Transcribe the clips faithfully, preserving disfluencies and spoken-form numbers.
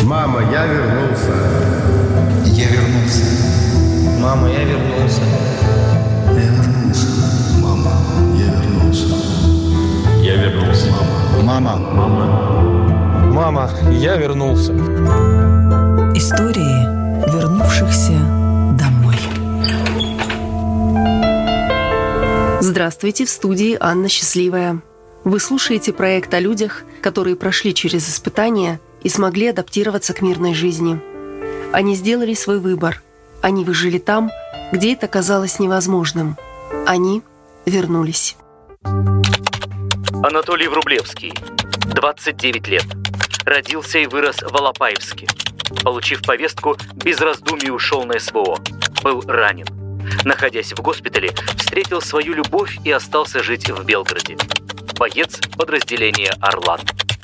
Мама, я вернулся. Я вернулся. Мама, я вернулся. Я вернулся. Мама, я вернулся. Я вернулся. Мама. Мама. Мама, я вернулся. Истории вернувшихся домой. Здравствуйте, в студии Анна Счастливая. Вы слушаете проект о людях, которые прошли через испытания и смогли адаптироваться к мирной жизни. Они сделали свой выбор. Они выжили там, где это казалось невозможным. Они вернулись. Анатолий Врублевский, двадцать девять лет. Родился и вырос в Алапаевске. Получив повестку, без раздумий ушел на СВО. Был ранен. Находясь в госпитале, встретил свою любовь и остался жить в Белгороде. Боец подразделения «Орлан».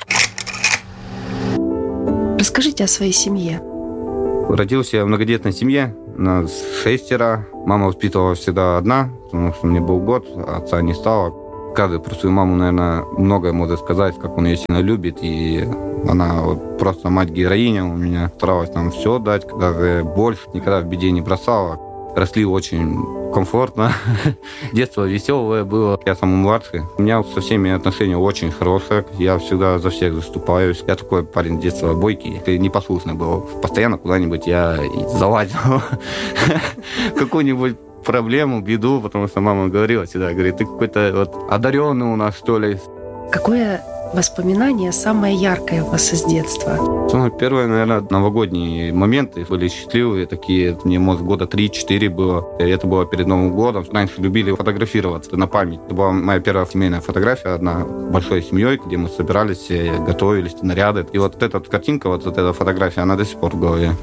Расскажите о своей семье. Родился я в многодетной семье. Нас шестеро. Мама воспитывала всегда одна, потому что мне был год, отца не стало. Каждый про свою маму, наверное, многое может сказать, как он ее сильно любит. И она вот просто мать-героиня у меня. Старалась нам все дать, даже больше, никогда в беде не бросала. Росли очень комфортно. Детство веселое было. Я самый младший. У меня со всеми отношения очень хорошие. Я всегда за всех заступаюсь. Я такой парень с детства бойкий. Непослушный был. Постоянно куда-нибудь я залазил. Какую-нибудь проблему, беду, потому что мама говорила всегда, говорит, ты какой-то вот одаренный у нас, что ли. Какое воспоминание самое яркое у вас из детства? Самое первое, наверное, новогодние моменты были счастливые такие. Мне, может, года три-четыре было. И это было перед Новым годом. Раньше любили фотографироваться на память. Это была моя первая семейная фотография, одна большой семьей, где мы собирались, готовились, наряды. И вот эта картинка, вот эта фотография, она до сих пор в голове.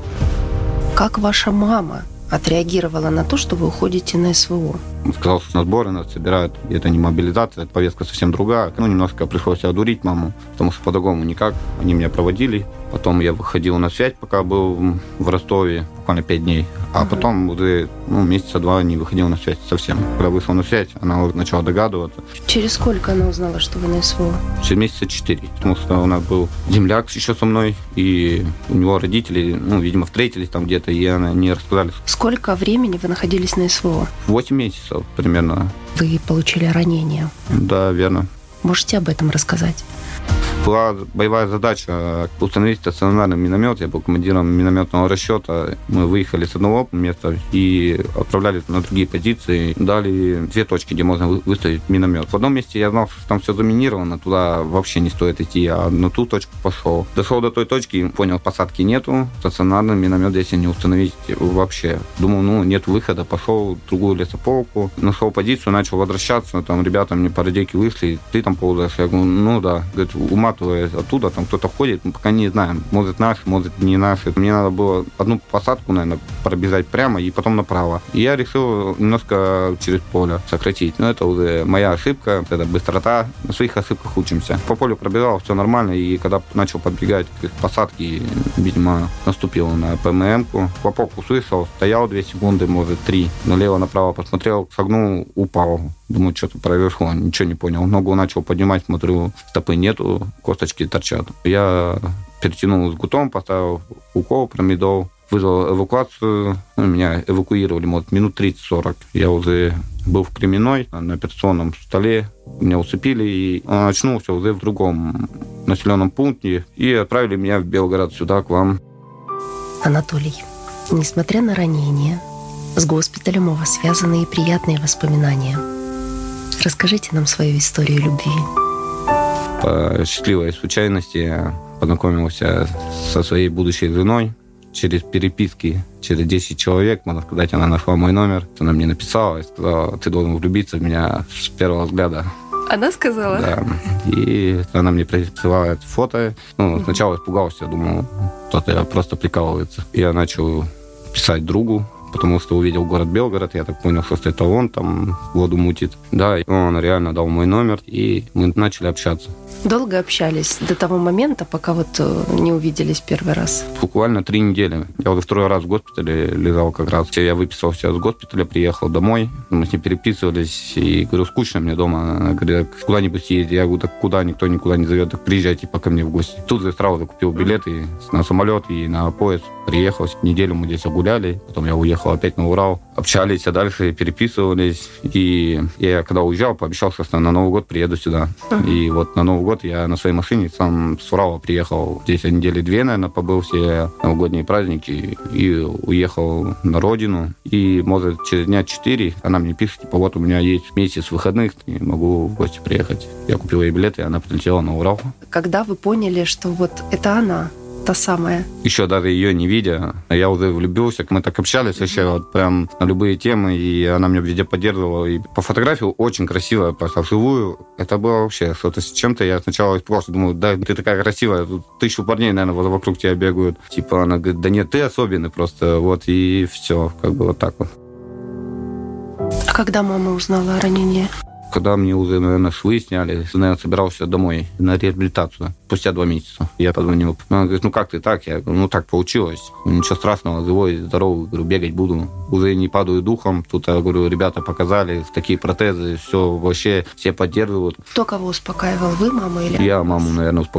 Как ваша мама отреагировала на то, что вы уходите на СВО? Сказал, что на сборы нас собирают. И это не мобилизация, это повестка совсем другая. Ну, немножко пришлось одурить маму, потому что по-другому никак. Они меня проводили. Потом я выходил на связь, пока был в Ростове, буквально пять дней. А угу. потом уже ну, месяца два не выходил на связь совсем. Когда вышел на связь, она уже начала догадываться. Через сколько она узнала, что вы на СВО? Через месяца четыре. Потому что у нас был земляк еще со мной, и у него родители, ну, видимо, встретились там где-то, и они рассказали. Сколько времени вы находились на СВО? Восемь месяцев примерно. Вы получили ранение? Да, верно. Можете об этом рассказать? Была боевая задача установить стационарный миномет. Я был командиром минометного расчета. Мы выехали с одного места и отправлялись на другие позиции. Дали две точки, где можно выставить миномет. В одном месте я знал, что там все заминировано, туда вообще не стоит идти, а на ту точку пошел. Дошел до той точки, понял, посадки нету. Стационарный миномет здесь не установить вообще. Думал, ну, нет выхода. Пошел в другую лесополку. Нашел позицию, начал возвращаться. Там ребята мне по радейке вышли. Ты там ползаешь? Я говорю, ну да. Говорит, ума оттуда, там кто-то ходит, мы пока не знаем, может наш, может не наш. Мне надо было одну посадку, наверное, пробежать прямо и потом направо. И я решил немножко через поле сократить. Но это уже моя ошибка, это быстрота. На своих ошибках учимся. По полю пробежал, все нормально, и когда начал подбегать к посадке, видимо, наступил на ПММ-ку. Хлопок услышал, стоял две секунды, может, три. Налево-направо посмотрел, согнул, упал. Думаю, что-то произошло, ничего не понял. Ногу начал поднимать, смотрю, стопы нету, косточки торчат. Я перетянул жгутом, поставил укол, промедол, вызвал эвакуацию. Ну, меня эвакуировали, может, минут тридцать-сорок. Я уже был в Кременной, на операционном столе. Меня усыпили, и очнулся уже в другом населенном пункте. И отправили меня в Белгород, сюда, к вам. Анатолий, несмотря на ранение, с госпиталем у вас связаны и приятные воспоминания. Расскажите нам свою историю любви. По счастливой случайности я познакомился со своей будущей женой через переписки, через десять человек, можно сказать, она нашла мой номер. Она мне написала и сказала, ты должен влюбиться в меня с первого взгляда. Она сказала? Да. И она мне присылает фото. Ну, сначала испугался, думал, кто-то просто прикалывается. Я начал писать другу, потому что увидел город Белгород, я так понял, что это он там воду мутит. Да, и он реально дал мой номер, и мы начали общаться. Долго общались до того момента, пока вот не увиделись первый раз? Буквально три недели. Я уже второй раз в госпитале лежал как раз. Я выписался с госпиталя, приехал домой. Мы с ней переписывались. И говорю, скучно мне дома. Она говорит, куда-нибудь съезди. Я говорю, так куда? Никто никуда не зовет. Так приезжайте пока мне в гости. Тут я сразу купил билеты на самолет и на поезд. Приехал, неделю мы здесь гуляли. Потом я уехал опять на Урал. Общались, а дальше переписывались. И я когда уезжал, пообещал, что на Новый год приеду сюда. И вот на Новый год я на своей машине сам с Урала приехал. Здесь я недели две, наверное, побыл все новогодние праздники. И уехал на родину. И, может, через дня четыре она мне пишет, типа, вот у меня есть месяц выходных, и могу в гости приехать. Я купил ей билеты, и она прилетела на Урал. Когда вы поняли, что вот это она, та самая? Еще даже ее не видя, я уже влюбился. Мы так общались вообще вот прям на любые темы, и она меня везде поддерживала. И по фотографии очень красивая, просто вживую. Это было вообще что-то с чем-то. Я сначала просто думаю, да, ты такая красивая, тут тысячу парней, наверное, вот вокруг тебя бегают. Типа она говорит, да нет, ты особенный просто. Вот и все, как бы вот так вот. А когда мама узнала о ранении? Когда мне уже, наверное, швы сняли, наверное, собирался домой на реабилитацию. Спустя два месяца я позвонил. Она говорит, ну как ты так? Я говорю, ну так получилось. Ничего страшного, живой, здоровый. Говорю, бегать буду. Уже не падаю духом. Тут, я говорю, ребята показали такие протезы, все вообще, все поддерживают. Кто кого успокаивал? Вы, мама или? Я маму, наверное,